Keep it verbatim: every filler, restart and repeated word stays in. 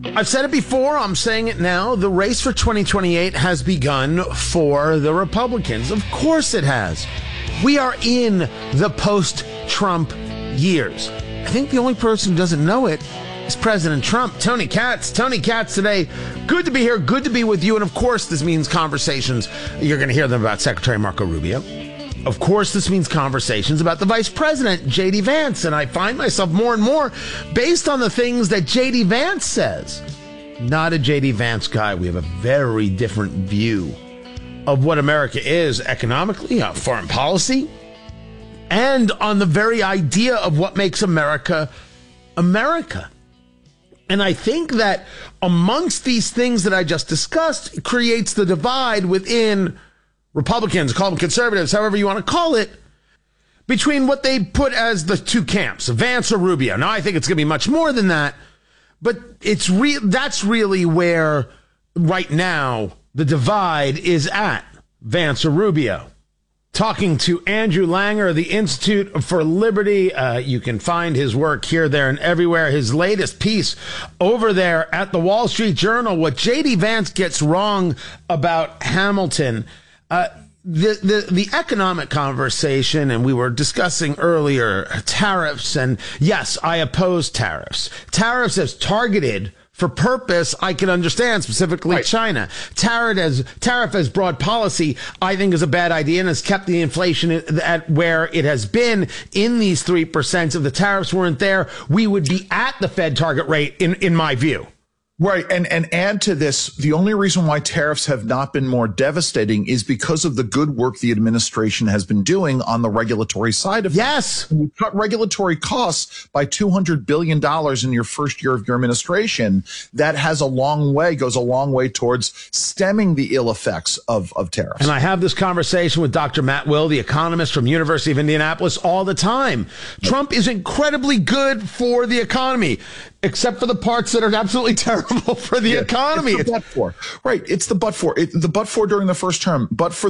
I've said it before, I'm saying it now. The race for twenty twenty-eight has begun for the Republicans. Of course it has. We are in the post-Trump years. I think the only person who doesn't know it is President Trump. Tony Katz. Tony Katz today. Good to be here. Good to be with you. And of course, this means conversations. You're going to hear them about Secretary Marco Rubio. Of course, this means conversations about the Vice President, J D. Vance. And I find myself more and more, based on the things that J D. Vance says, not a J D. Vance guy. We have a very different view of what America is economically, uh, foreign policy, and on the very idea of what makes America America. And I think that amongst these things that I just discussed, it creates the divide within Republicans, call them conservatives, however you want to call it, between what they put as the two camps, Vance or Rubio. Now, I think it's going to be much more than that, but it's re- that's really where, right now, the divide is at, Vance or Rubio. Talking to Andrew Langer of the Institute for Liberty. Uh, you can find his work here, there, and everywhere. His latest piece over there at the Wall Street Journal, what J D. Vance gets wrong about Hamilton. Uh, the, the, the economic conversation, and we were discussing earlier tariffs, and yes, I oppose tariffs. Tariffs as targeted for purpose, I can understand, specifically right. China. Tariff as, tariff as broad policy, I think is a bad idea and has kept the inflation at where it has been in these three percent. If the tariffs weren't there, we would be at the Fed target rate, in, in my view. Right. And, and add to this, the only reason why tariffs have not been more devastating is because of the good work the administration has been doing on the regulatory side of yes. things. You cut regulatory costs by two hundred billion dollars in your first year of your administration. That has a long way, goes a long way towards stemming the ill effects of, of tariffs. And I have this conversation with Doctor Matt Will, the economist from University of Indianapolis, all the time. Yep. Trump is incredibly good for the economy, except for the parts that are absolutely terrible for the yeah, economy. It's the but for. Right. It's the but for. It, the but for during the first term, but for